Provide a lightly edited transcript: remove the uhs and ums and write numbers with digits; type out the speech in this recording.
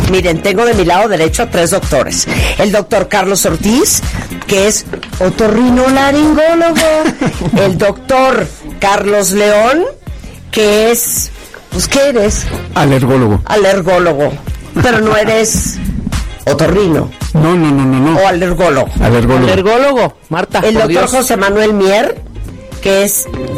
Miren, tengo de mi lado derecho a 3 doctores. El doctor Carlos Ortiz, que es otorrinolaringólogo. El doctor Carlos León, que es... Pues, ¿qué eres? Alergólogo. Alergólogo. Pero no eres otorrino. No. O alergólogo. Alergólogo. Alergólogo, Marta. El por doctor Dios. José Manuel Mier, que es